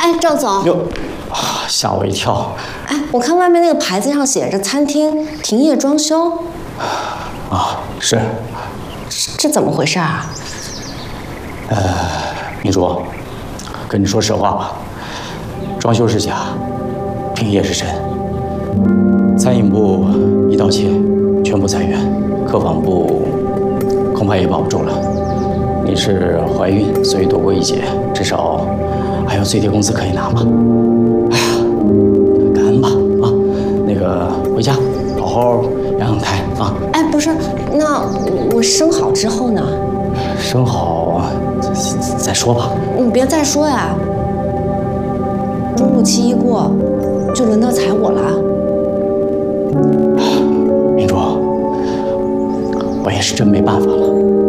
哎，赵总， 哟，吓我一跳。 哎，我看外面那个牌子上写着餐厅停业装修。 啊，是。 这怎么回事啊？ 明珠，跟你说实话吧，装修是假，停业是真。餐饮部一刀切，全部裁员，客房部恐怕也保不住了。你是怀孕，所以躲过一劫，至少还有最低工资可以拿嘛。哎呀，感恩吧啊！那个回家好好养养胎啊。 哎，不是，那我生好之后呢？ 生好再说吧。 你别再说呀，中乳期一过，就轮到裁我了。 明珠，我也是真没办法了。